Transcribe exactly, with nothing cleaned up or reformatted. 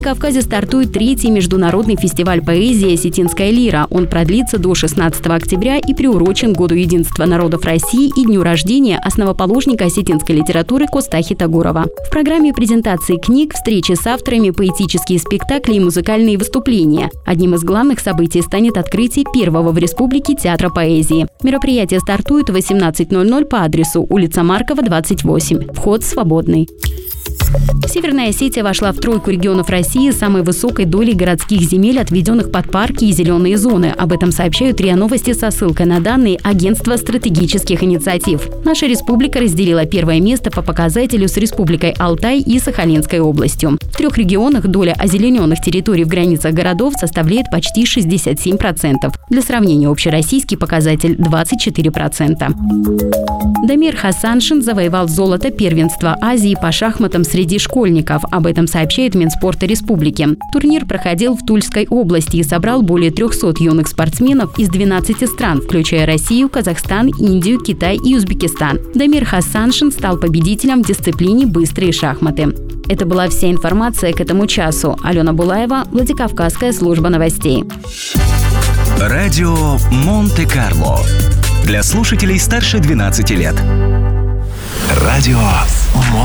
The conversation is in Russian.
В Кавказе стартует третий международный фестиваль поэзии «Осетинская лира». Он продлится до шестнадцатого октября и приурочен к Году единства народов России и дню рождения основоположника осетинской литературы Костахи Тагурова. В программе презентации книг, встречи с авторами, поэтические спектакли и музыкальные выступления. Одним из главных событий станет открытие первого в республике театра поэзии. Мероприятие стартует в восемнадцать ноль ноль по адресу улица Маркова, двадцать восемь. Вход свободный. Северная Осетия вошла в тройку регионов России с самой высокой долей городских земель, отведенных под парки и зеленые зоны. Об этом сообщают РИА Новости со ссылкой на данные Агентства стратегических инициатив. Наша республика разделила первое место по показателю с Республикой Алтай и Сахалинской областью. В трех регионах доля озелененных территорий в границах городов составляет почти шестьдесят семь процентов. Для сравнения, общероссийский показатель – двадцать четыре процента. Дамир Хасаншин завоевал золото первенства Азии по шахматам среди школьников. Об этом сообщает Минспорта республики. Турнир проходил в Тульской области и собрал более трехсот юных спортсменов из двенадцати стран, включая Россию, Казахстан, Индию, Китай и Узбекистан. Дамир Хасаншин стал победителем в дисциплине «Быстрые шахматы». Это была вся информация к этому часу. Алена Булаева, Владикавказская служба новостей. Радио Монте-Карло. Для слушателей старше двенадцати лет. Радио